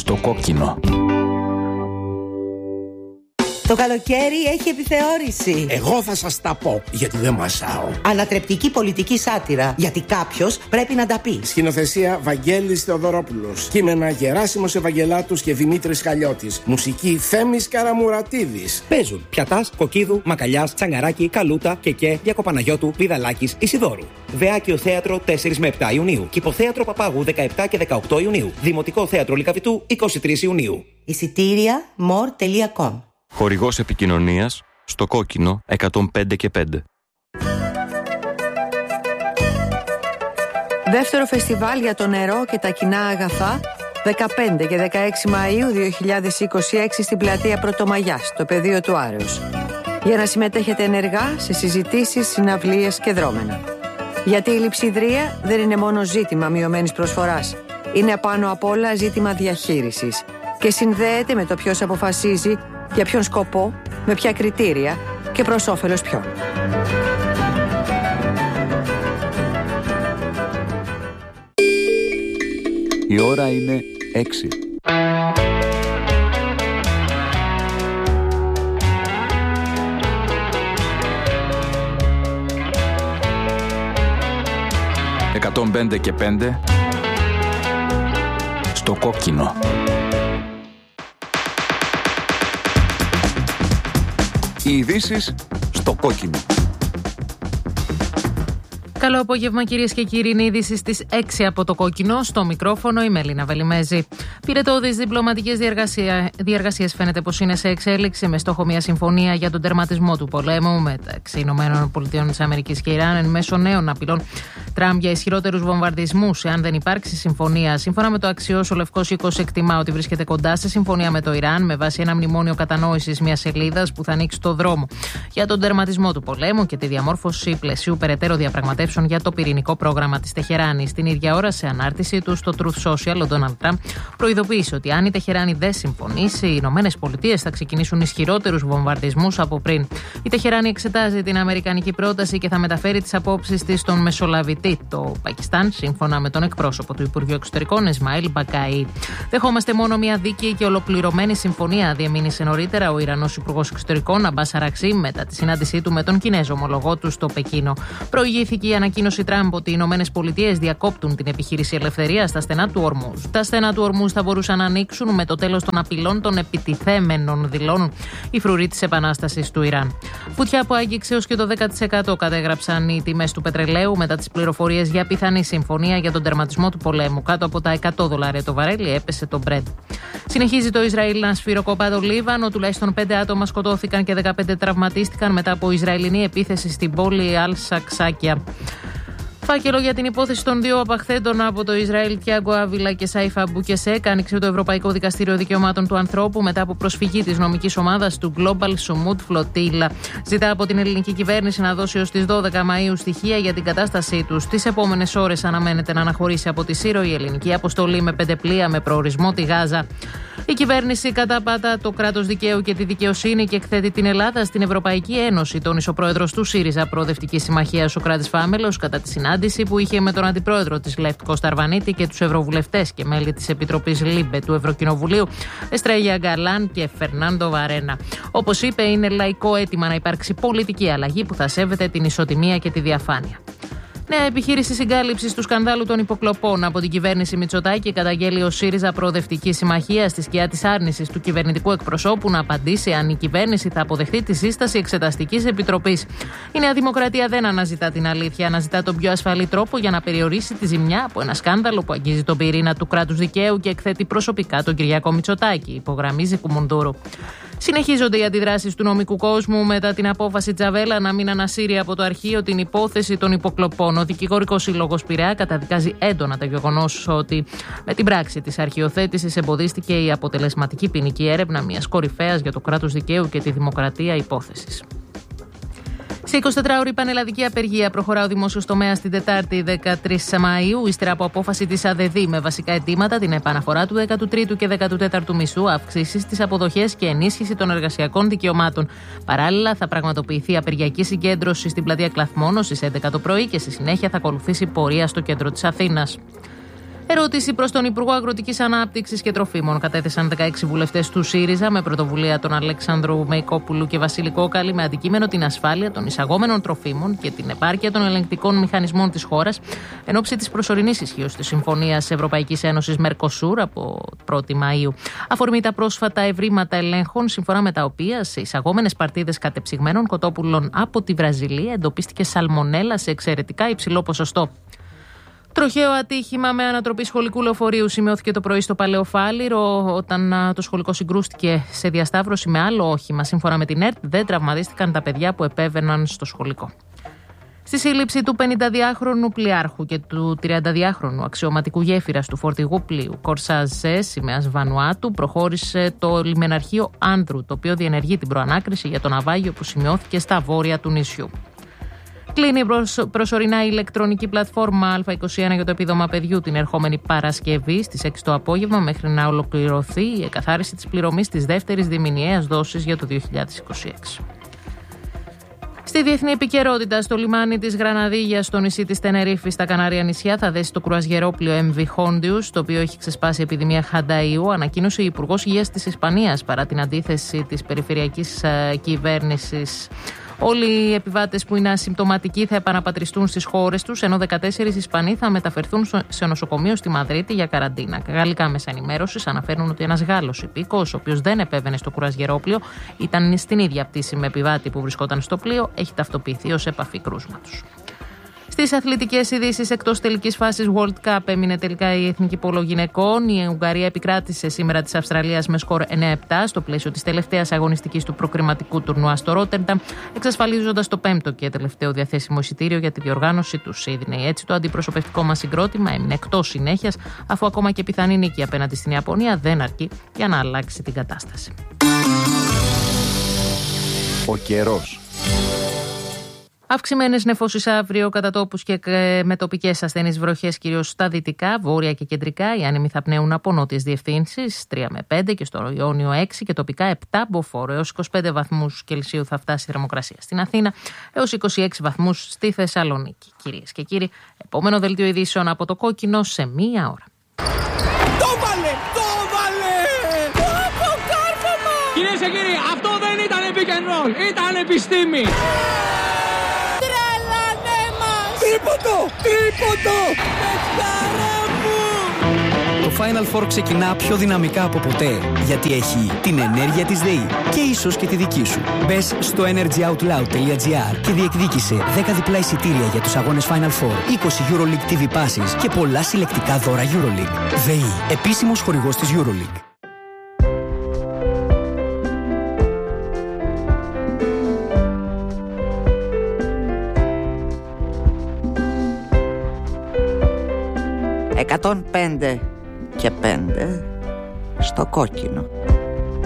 στο κόκκινο. Το καλοκαίρι έχει επιθεώρηση. Εγώ θα σας τα πω, γιατί δεν μασάω. Ανατρεπτική πολιτική σάτυρα, γιατί κάποιος πρέπει να τα πει. Σκηνοθεσία Βαγγέλης Θεοδωρόπουλος. Κείμενα Γεράσιμος Ευαγγελάτους και Δημήτρης Χαλιώτης. Μουσική Θέμης Καραμουρατίδης. Παίζουν Πιατάς, Κοκκίδου, Μακαλιάς, Τσαγκαράκη, Καλούτα, Κεκέ, Διακοπαναγιώτου, Βιδαλάκης, Ισιδώρου. Βεάκιο Θέατρο 4 με 7 Ιουνίου. Κηποθέατρο Παπάγου 17 και 18 Ιουνίου. Δημοτικό Θέατρο Λυκαβητού 23 Ιουνίου. Εισιτήρια more.com. Χορηγός επικοινωνίας στο κόκκινο 105 και 5. Δεύτερο φεστιβάλ για το νερό και τα κοινά αγαθά 15 και 16 Μαΐου 2026 στην πλατεία Πρωτομαγιάς, στο πεδίο του Άρεως. Για να συμμετέχετε ενεργά σε συζητήσεις, συναυλίες και δρόμενα. Γιατί η λειψιδρία δεν είναι μόνο ζήτημα μειωμένης προσφοράς. Είναι απάνω απ' όλα ζήτημα διαχείρισης και συνδέεται με το ποιος αποφασίζει για ποιον σκοπό, με ποια κριτήρια και προς όφελος ποιον. Η ώρα είναι 6. «105 και 5» στο κόκκινο. Οι ειδήσεις στο κόκκινο. Καλό απόγευμα, κυρίες και κύριοι. Είναι η είδηση στις 6 από το κόκκινο. Στο μικρόφωνο η Μελίνα Βελιμέζη. Πυρετώδεις διπλωματικές διεργασίες φαίνεται πως είναι σε εξέλιξη, με στόχο μια συμφωνία για τον τερματισμό του πολέμου μεταξύ ΗΠΑ και Ιράν εν μέσω νέων απειλών Τραμπ για ισχυρότερους βομβαρδισμούς, εάν δεν υπάρξει συμφωνία. Σύμφωνα με το Αξιός, ο Λευκός Οίκος εκτιμά ότι βρίσκεται κοντά σε συμφωνία με το Ιράν, με βάση ένα μνημόνιο κατανόησης μιας σελίδας που θα ανοίξει το δρόμο για τον τερματισμό του πολέμου και τη διαμόρφωση πλαισίου περαιτέρω διαπραγματεύσεων για το πυρηνικό πρόγραμμα της Τεχεράνης. Την ίδια ώρα, σε ανάρτηση του στο Truth Social, ο Ντόναλντ Τραμπ προειδοποίησε ότι αν η Τεχεράνη δεν συμφωνήσει, οι Ηνωμένες Πολιτείες θα ξεκινήσουν ισχυρότερους βομβαρδισμούς από πριν. Η Τεχεράνη εξετάζει την αμερικανική πρόταση και θα μεταφέρει τις απόψεις της στον μεσολαβητή, το Πακιστάν, σύμφωνα με τον εκπρόσωπο του Υπουργείου Εξωτερικών, Ισμαήλ Μπακάη. Δεχόμαστε μόνο μια δίκαιη και ολοκληρωμένη συμφωνία, διεμήνυσε νωρίτερα ο Ιρανός Υπουργός Εξωτερικών, Αμπάς Αραξί, μετά τη συνάντησή του με τον Κινέζο ομολογό του στο Πεκίνο. Προηγήθηκε η ανακοίνωση Τραμπ ότι οι Ηνωμένες Πολιτείες διακόπτουν την επιχείρηση ελευθερίας στα στενά του Ορμούζ. Τα στενά του Ορμούζ θα μπορούσαν να ανοίξουν με το τέλος των απειλών των επιτιθέμενων, δηλώνουν οι φρουροί της Επανάστασης του Ιράν. Φωτιά που άγγιξε έως και το 10% κατέγραψαν οι τιμές του πετρελαίου μετά τις πληροφορίες για πιθανή συμφωνία για τον τερματισμό του πολέμου. Κάτω από τα $100 το βαρέλι έπεσε το Brent. Συνεχίζει το Ισραήλ να σφυροκοπά το Λίβανο. Τουλάχιστον 5 άτομα σκοτώθηκαν και 15 τραυματίστηκαν μετά από Ισραηλινή επίθεση στην πόλη Αλ-Σαξάκια. Φάκελο για την υπόθεση των δύο απαχθέντων από το Ισραήλ, Τιάγκο Άβιλα και Σάιφα Μπουκεσέκ, άνοιξε το Ευρωπαϊκό Δικαστήριο Δικαιωμάτων του Ανθρώπου μετά από προσφυγή της νομικής ομάδας του Global Sumut Flotilla. Ζητά από την ελληνική κυβέρνηση να δώσει ως τις 12 Μαΐου στοιχεία για την κατάστασή τους. Τις επόμενες ώρες αναμένεται να αναχωρήσει από τη Σύρο η ελληνική αποστολή με 5 πλοία με προορισμό τη Γάζα. Η κυβέρνηση καταπατά το κράτος δικαίου και τη δικαιοσύνη και εκθέτει την Ελλάδα στην Ευρωπαϊκή Ένωση, τόνισε ο πρόεδρος του ΣΥΡΙΖΑ Προοδευτική Συμμαχία Σωκράτης Φάμελος κατά τη συνάντηση που είχε με τον αντιπρόεδρο της ΛΕΦΤ Κώστα Αρβανίτη και τους ευρωβουλευτές και μέλη της Επιτροπής ΛΥΜΠΕ του Ευρωκοινοβουλίου Εστρέγια Γκαλάν και Φερνάντο Βαρένα. Όπως είπε, είναι λαϊκό αίτημα να υπάρξει πολιτική αλλαγή που θα σέβεται την ισοτιμία και τη διαφάνεια. Νέα επιχείρηση συγκάλυψης του σκανδάλου των υποκλοπών από την κυβέρνηση Μητσοτάκη καταγγέλει ο ΣΥΡΙΖΑ Προοδευτική Συμμαχία στη σκιά της άρνησης του κυβερνητικού εκπροσώπου να απαντήσει αν η κυβέρνηση θα αποδεχτεί τη σύσταση εξεταστικής επιτροπής. Η Νέα Δημοκρατία δεν αναζητά την αλήθεια, αναζητά τον πιο ασφαλή τρόπο για να περιορίσει τη ζημιά από ένα σκάνδαλο που αγγίζει τον πυρήνα του κράτους δικαίου και εκθέτει προσωπικά τον Κυριάκο Μητσοτάκη, υπογραμμίζει Κουμουνδούρου. Συνεχίζονται οι αντιδράσεις του νομικού κόσμου μετά την απόφαση Τζαβέλα να μην ανασύρει από το αρχείο την υπόθεση των υποκλοπών. Ο Δικηγορικός Σύλλογος Πειραιά καταδικάζει έντονα το γεγονός ότι με την πράξη της αρχιοθέτησης εμποδίστηκε η αποτελεσματική ποινική έρευνα μιας κορυφαίας για το κράτος δικαίου και τη δημοκρατία υπόθεσης. Σε 24ωρη πανελλαδική απεργία προχωρά ο δημόσιος τομέας την Τετάρτη 13 Μαΐου, ύστερα από απόφαση της ΑΔΕΔΗ με βασικά αιτήματα την επαναφορά του 13ου και 14ου μισθού, αυξήσεις στις αποδοχές και ενίσχυση των εργασιακών δικαιωμάτων. Παράλληλα, θα πραγματοποιηθεί απεργιακή συγκέντρωση στην πλατεία Κλαθμόνο στις 11 το πρωί και στη συνέχεια θα ακολουθήσει πορεία στο κέντρο της Αθήνας. Ερώτηση προς τον Υπουργό Αγροτικής Ανάπτυξης και Τροφίμων. Κατέθεσαν 16 βουλευτές του ΣΥΡΙΖΑ με πρωτοβουλία των Αλέξανδρου Μεϊκόπουλου και Βασίλη Κόκαλη με αντικείμενο την ασφάλεια των εισαγόμενων τροφίμων και την επάρκεια των ελεγκτικών μηχανισμών της χώρας εν ώψη της προσωρινής ισχύως της Συμφωνίας Ευρωπαϊκής Ένωσης Μερκοσούρ από 1η Μαΐου. Αφορμή τα πρόσφατα ευρήματα ελέγχων, σύμφωνα με τα οποία σε εισαγόμενες παρτίδες κατεψυγμένων κοτόπουλων από τη Βραζιλία εντοπίστηκε σαλμονέλα σε εξαιρετικά υψηλό ποσοστό. Τροχαίο ατύχημα με ανατροπή σχολικού λεωφορείου σημειώθηκε το πρωί στο Παλαιοφάλιρο όταν το σχολικό συγκρούστηκε σε διασταύρωση με άλλο όχημα. Σύμφωνα με την ΕΡΤ, δεν τραυματίστηκαν τα παιδιά που επέβαιναν στο σχολικό. Στη σύλληψη του 52χρονου πλοιάρχου και του 32χρονου αξιωματικού γέφυρας του φορτηγού πλοίου Κορσάζε σημαίας Βανουάτου προχώρησε το λιμεναρχείο Άνδρου, το οποίο διενεργεί την προανάκριση για το ναυάγιο που σημειώθηκε στα βόρεια του νησιού. Κλείνει προσωρινά η ηλεκτρονική πλατφόρμα Α21 για το επίδομα παιδιού την ερχόμενη Παρασκευή στις 6 το απόγευμα μέχρι να ολοκληρωθεί η εκαθάριση της πληρωμής της δεύτερης διμηνιαίας δόσης για το 2026. Στη διεθνή επικαιρότητα, στο λιμάνι της Γραναδίγιας, στο νησί της Τενερίφη, στα Κανάρια νησιά, θα δέσει το κρουαζιερόπλοιο MV Hondius, το οποίο έχει ξεσπάσει επιδημία χανταΐου, ανακοίνωσε η Υπουργός Υγείας της Ισπανίας παρά την αντίθεση της περιφερειακής κυβέρνησης. Όλοι οι επιβάτες που είναι ασυμπτωματικοί θα επαναπατριστούν στις χώρες τους, ενώ 14 Ισπανοί θα μεταφερθούν σε νοσοκομείο στη Μαδρίτη για καραντίνα. Γαλλικά μέσα ενημέρωσης αναφέρουν ότι ένας Γάλλος υπήκοος, ο οποίος δεν επέβαινε στο κουραζιερόπλοιο, ήταν στην ίδια πτήση με επιβάτη που βρισκόταν στο πλοίο, έχει ταυτοποιηθεί ως επαφή κρούσματος. Στις αθλητικές ειδήσεις, εκτός τελικής φάσης World Cup έμεινε τελικά η εθνική πόλο γυναικών. Η Ουγγαρία επικράτησε σήμερα της Αυστραλίας με σκορ 9-7 στο πλαίσιο της τελευταίας αγωνιστικής του προκριματικού τουρνουά στο Ρότερνταμ, εξασφαλίζοντας το 5ο και τελευταίο διαθέσιμο εισιτήριο για τη διοργάνωση του Σίδνεϊ. Έτσι, το αντιπροσωπευτικό μας συγκρότημα έμεινε εκτός συνέχειας, αφού ακόμα και πιθανή νίκη απέναντι στην Ιαπωνία δεν αρκεί για να αλλάξει την κατάσταση. Ο καιρός. Αυξημένες νεφώσεις αύριο κατά τόπους και με τοπικές ασθενείς βροχές κυρίως στα δυτικά, βόρεια και κεντρικά. Οι άνεμοι θα πνέουν από νότιες διευθύνσεις 3 με 5 και στο Ιόνιο 6 και τοπικά 7 μποφόρ. Έως 25 βαθμούς Κελσίου θα φτάσει η θερμοκρασία στην Αθήνα, έως 26 βαθμούς στη Θεσσαλονίκη. Κυρίες και κύριοι, επόμενο δελτίο ειδήσεων από το Κόκκινο σε 1 ώρα. Το βάλε! Το βάλε! Το κάρφωμα! Κυρίες και κύριοι, αυτό δεν ήταν pick and roll, ήταν επιστήμη! Τρίποντο! Παιχτάρα μου! Το Final Four ξεκινά πιο δυναμικά από ποτέ, γιατί έχει την ενέργεια της ΔΕΗ και ίσως και τη δική σου. Μπες στο energyoutloud.gr και διεκδίκησε 10 διπλά εισιτήρια για τους αγώνες Final Four, 20 EuroLeague TV Passes και πολλά συλλεκτικά δώρα EuroLeague. ΔΕΗ, επίσημος χορηγός της EuroLeague. «105 και 5 στο Κόκκινο».